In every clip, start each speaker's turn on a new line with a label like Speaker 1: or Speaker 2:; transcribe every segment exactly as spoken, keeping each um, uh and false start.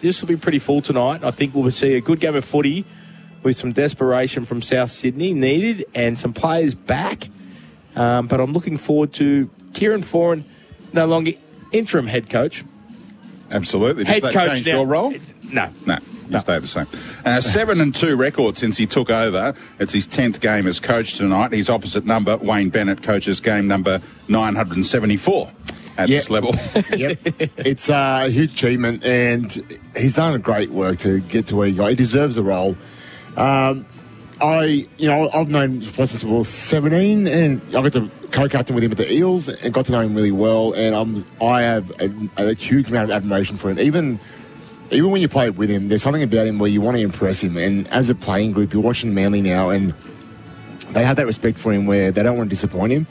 Speaker 1: this will be pretty full tonight. I think we'll see a good game of footy with some desperation from South Sydney needed and some players back. Um, but I'm looking forward to Kieran Foran, no longer interim head coach.
Speaker 2: Absolutely. Does
Speaker 1: Head
Speaker 2: that
Speaker 1: coach
Speaker 2: change
Speaker 1: now.
Speaker 2: your role?
Speaker 1: No.
Speaker 2: No. You
Speaker 1: No.
Speaker 2: stay the same. Uh, seven and two record since he took over. It's his tenth game as coach tonight. His opposite number, Wayne Bennett, coaches game number nine hundred seventy-four at
Speaker 3: Yep.
Speaker 2: this level.
Speaker 3: Yep. It's a huge achievement, and he's done great work to get to where he got. He deserves the role. Um, I, you know, I've known Foz since I was seventeen, and I got to co-captain with him at the Eels and got to know him really well. And I'm, I have a, a huge amount of admiration for him. Even, even when you play with him, there's something about him where you want to impress him. And as a playing group, you're watching Manly now, and they have that respect for him where they don't want to disappoint him,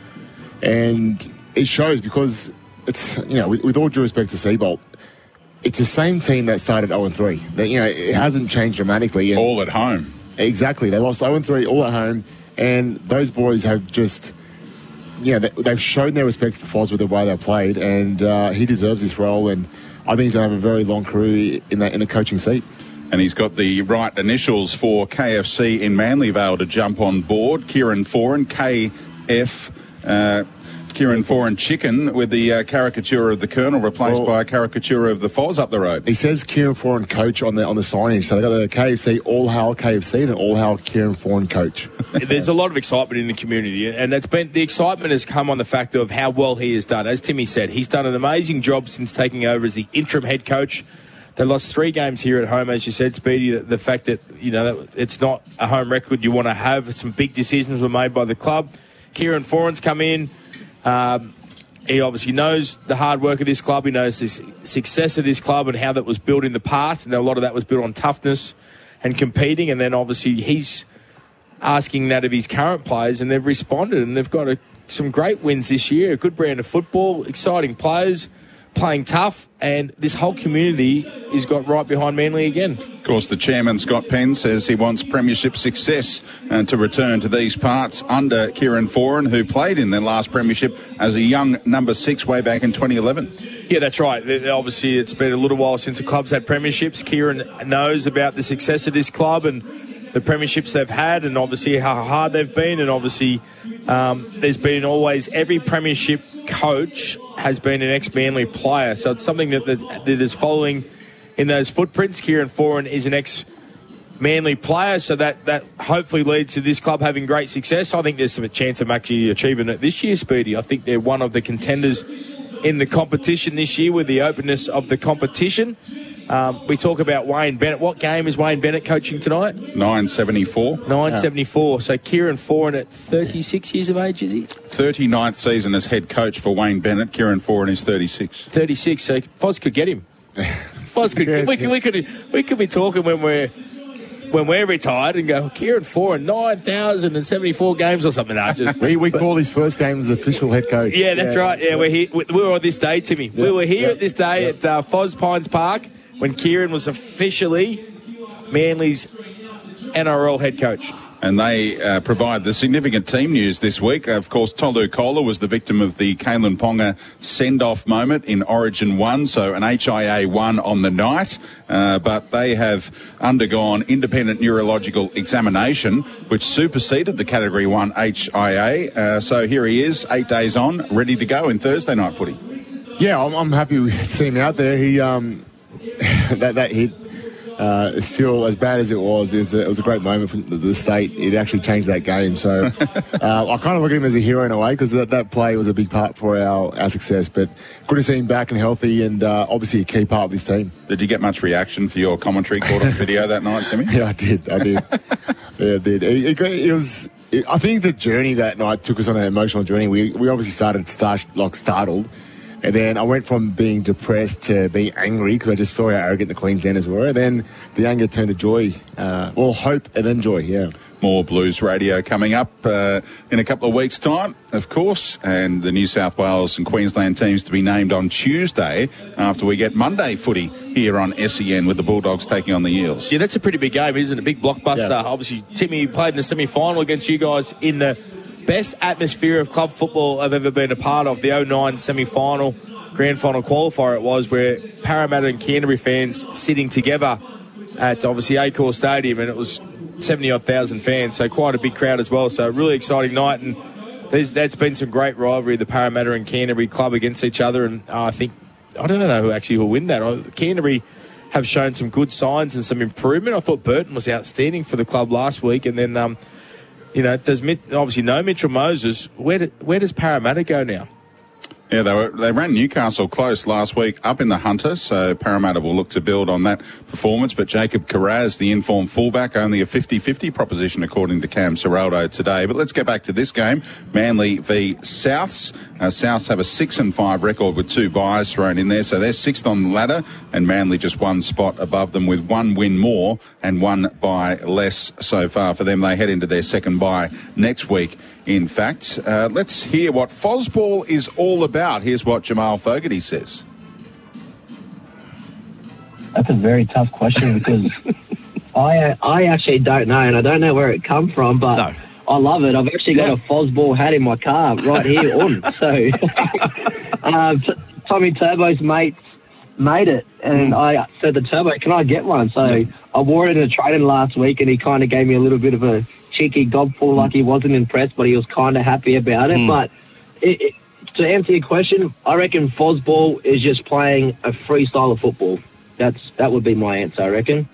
Speaker 3: and it shows because it's, you know, with, with all due respect to Seabolt, it's the same team that started oh and three. That, you know, it hasn't changed dramatically. And
Speaker 2: All at home.
Speaker 3: exactly. They lost oh and three all at home, and those boys have just, you know, they, they've shown their respect for Foz with the way they played, and uh, he deserves this role, and I think he's going to have a very long career in that in the coaching seat.
Speaker 2: And he's got the right initials for K F C in Manlyvale to jump on board. Kieran Foran, K F, uh, Kieran Foran Chicken, with the uh, caricature of the Colonel replaced
Speaker 3: Well,
Speaker 2: by a caricature of the Foz up the road.
Speaker 3: He says Kieran Foran coach on the on the signage, so they got the K F C All Hail K F C and All Hail Kieran Foran coach.
Speaker 1: There's a lot of excitement in the community, and that's been the excitement has come on the fact of how well he has done. As Timmy said, he's done an amazing job since taking over as the interim head coach. They lost three games here at home, as you said, Speedy. The, the fact that, you know, that it's not a home record you want to have. Some big decisions were made by the club. Kieran Foran's come in. Um, he obviously knows the hard work of this club. He knows the success of this club and how that was built in the past. And a lot of that was built on toughness and competing. And then obviously he's asking that of his current players, and they've responded. And they've got a, some great wins this year. A good brand of football, exciting players, playing tough, and this whole community is got right behind Manly again.
Speaker 2: Of course, the chairman, Scott Penn, says he wants premiership success uh, to return to these parts under Kieran Foran, who played in their last premiership as a young number six way back in twenty eleven.
Speaker 1: Yeah, that's right. Obviously, it's been a little while since the club's had premierships. Kieran knows about the success of this club and the premierships they've had, and obviously how hard they've been, and obviously um, there's been always, every premiership coach has been an ex-Manly player, so it's something that, that, that is following in those footprints. Kieran Foran is an ex-Manly player, so that, that hopefully leads to this club having great success. I think there's some chance of actually achieving it this year, Speedy. I think they're one of the contenders in the competition this year with the openness of the competition. Um, we talk about Wayne Bennett. What game is Wayne Bennett coaching tonight?
Speaker 2: nine seventy-four.
Speaker 1: nine seventy-four. So Kieran Foran at thirty-six years of age, is he?
Speaker 2: thirty-ninth season as head coach for Wayne Bennett. Kieran Foran is thirty-six.
Speaker 1: thirty-six. So Foz could get him. Foz could. We could. We could. We could be talking when we're when we're retired and go, Kieran Foran, nine thousand and seventy-four games or something. No, just,
Speaker 3: We we call his first game as official head coach.
Speaker 1: yeah, that's right. Yeah, we're here. We, we were on this day, Timmy. We were here
Speaker 3: yeah,
Speaker 1: at this day
Speaker 3: yeah.
Speaker 1: at uh, Foz Pines Park when Kieran was officially Manly's N R L head coach.
Speaker 2: And they uh, provide the significant team news this week. Of course, Tolu Kola was the victim of the Kalen Ponga send-off moment in Origin one, so an H I A one on the night. Uh, but they have undergone independent neurological examination, which superseded the Category one H I A. Uh, so here he is, eight days on, ready to go in Thursday night footy.
Speaker 3: Yeah, I'm, I'm happy to see him out there. He um, that that hit. Uh, still, as bad as it was, it was, a, it was a great moment for the, the state. It actually changed that game. So uh, I kind of look at him as a hero in a way because that, that play was a big part for our, our success. But good to see him back and healthy, and uh, obviously a key part of this team.
Speaker 2: Did you get much reaction for your commentary caught on video that night, Timmy?
Speaker 3: Yeah, I did. I did. yeah, I did. It, it, it was. It, I think the journey that night took us on an emotional journey. We we obviously started start, like startled. And then I went from being depressed to being angry because I just saw how arrogant the Queenslanders were. And then the anger turned to joy. Uh, well, hope and then joy, yeah.
Speaker 2: More Blues Radio coming up uh, in a couple of weeks' time, of course, and the New South Wales and Queensland teams to be named on Tuesday after we get Monday footy here on S E N with the Bulldogs taking on the Eels.
Speaker 1: Yeah, that's a pretty big game, isn't it? A big blockbuster. Yeah. Obviously, Timmy played in the semi-final against you guys in the best atmosphere of club football I've ever been a part of, the oh nine semi-final. grand final qualifier it was, where Parramatta and Canterbury fans sitting together at obviously Accor Stadium, and it was seventy odd thousand fans, so quite a big crowd as well. So a really exciting night, and there's that's been some great rivalry, the Parramatta and Canterbury club against each other, and uh, I think I don't know who actually will win that. Canterbury have shown some good signs and some improvement. I thought Burton was outstanding for the club last week, and then um, you know, does obviously no Mitchell Moses. Where do, where does Parramatta go now?
Speaker 2: Yeah, they were, they ran Newcastle close last week up in the Hunter, so Parramatta will look to build on that performance. But Jacob Carraz, the informed fullback, only a fifty-fifty proposition according to Cam Serraldo today. But let's get back to this game. Manly v Souths. Uh, Souths have a six and five record with two byes thrown in there, so they're sixth on the ladder, and Manly just one spot above them with one win more and one bye less so far for them. They head into their second bye next week. In fact, uh, let's hear what Fozball is all about. Here's what Jamal Fogarty says.
Speaker 4: That's a very tough question because I I actually don't know, and I don't know where it come from, but no. I love it. I've actually got yeah. a Fozball hat in my car right here on. So uh, t- Tommy Turbo's mates made it, and mm. I said to Turbo, can I get one? So yeah. I wore it in a training last week, and he kind of gave me a little bit of a cheeky gobful, like he wasn't impressed, but he was kind of happy about it. Mm. But it, it, to answer your question, I reckon Fozball is just playing a free style of football. That's that would be my answer, I reckon.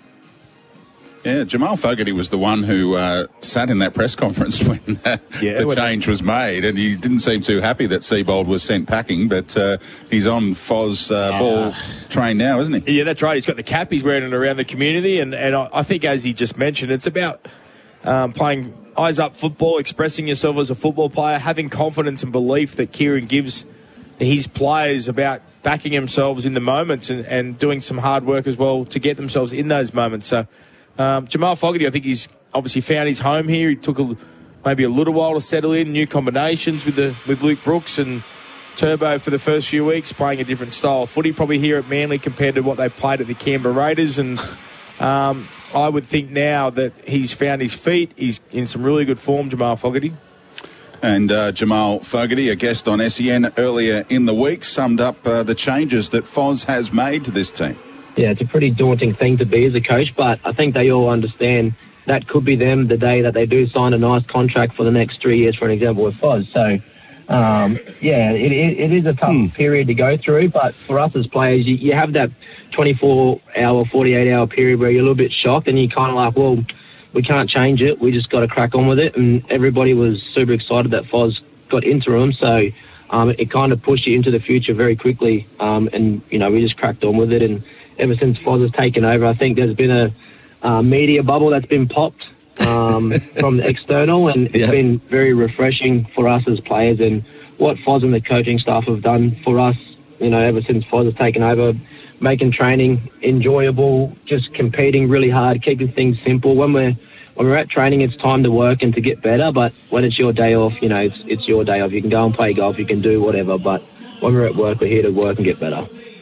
Speaker 2: Yeah, Jamal Fogarty was the one who uh, sat in that press conference when uh, yeah, the change was made, and he didn't seem too happy that Seibold was sent packing, but uh, he's on Foz uh, yeah. ball train now, isn't he?
Speaker 1: Yeah, that's right. He's got the cap. He's wearing it around the community, and, and I, I think, as he just mentioned, it's about um, playing eyes-up football, expressing yourself as a football player, having confidence and belief that Kieran gives his players about backing themselves in the moments and, and doing some hard work as well to get themselves in those moments. So Um, Jamal Fogarty, I think he's obviously found his home here. He took a, maybe a little while to settle in, new combinations with the with Luke Brooks and Turbo for the first few weeks, playing a different style of footy probably here at Manly compared to what they played at the Canberra Raiders. And um, I would think now that he's found his feet, he's in some really good form, Jamal Fogarty.
Speaker 2: And uh, Jamal Fogarty, a guest on S E N earlier in the week, summed up uh, the changes that Foz has made to this team.
Speaker 4: Yeah, it's a pretty daunting thing to be as a coach, but I think they all understand that could be them the day that they do sign a nice contract for the next three years, for an example, with Foz. So, um, yeah, it, it, it is a tough hmm. period to go through, but for us as players, you, you have that twenty-four hour, forty-eight hour period where you're a little bit shocked and you're kind of like, well, we can't change it. We just got to crack on with it. And everybody was super excited that Foz got interim, so um, it kind of pushed you into the future very quickly. Um, and, you know, we just cracked on with it. And ever since Foz has taken over, I think there's been a uh, media bubble that's been popped um, from the external, and it's yeah. been very refreshing for us as players. And what Foz and the coaching staff have done for us, you know, ever since Foz has taken over, making training enjoyable, just competing really hard, keeping things simple. When we're when we're at training, it's time to work and to get better. But when it's your day off, you know, it's it's your day off. You can go and play golf, you can do whatever. But when we're at work, we're here to work and get better.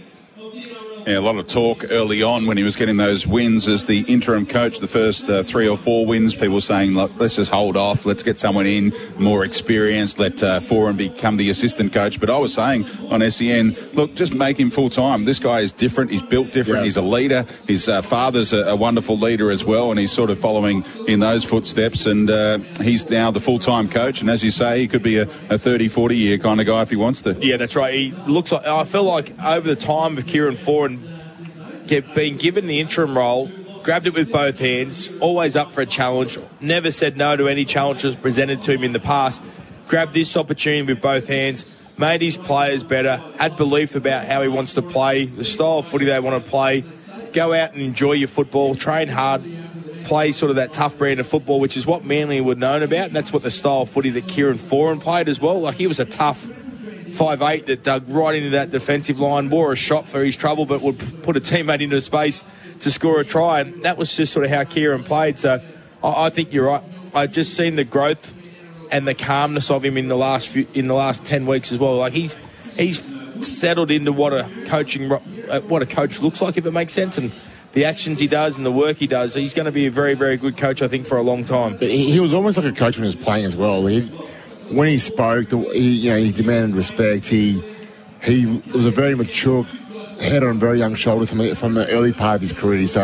Speaker 2: Yeah, a lot of talk early on when he was getting those wins as the interim coach, the first uh, three or four wins, people saying, look, let's just hold off, let's get someone in, more experienced, let uh, Foran become the assistant coach. But I was saying on S E N, look, just make him full-time. This guy is different, he's built different, yeah. he's a leader. His uh, father's a, a wonderful leader as well, and he's sort of following in those footsteps. And uh, he's now the full-time coach, and as you say, he could be a, a thirty, forty-year kind of guy if he wants to.
Speaker 1: Yeah, that's right. He looks like, I feel like over the time of Kieran Foran Get, being given the interim role, grabbed it with both hands, always up for a challenge, never said no to any challenges presented to him in the past, grabbed this opportunity with both hands, made his players better, had belief about how he wants to play, the style of footy they want to play, go out and enjoy your football, train hard, play sort of that tough brand of football, which is what Manly would known about, and that's what the style of footy that Kieran Foran played as well. Like, he was a tough five eight that dug right into that defensive line, wore a shot for his trouble, but would put a teammate into space to score a try. And that was just sort of how Kieran played. So I, I think you're right. I've just seen the growth and the calmness of him in the last few, in the last ten weeks as well. Like, he's he's settled into what a coaching what a coach looks like, if it makes sense, and the actions he does and the work he does. He's going to be a very, very good coach, I think, for a long time.
Speaker 3: But he, he was almost like a coach when he was playing as well. He, when he spoke, he, you know, he demanded respect. He he was a very mature head on very young shoulders from, from the early part of his career. So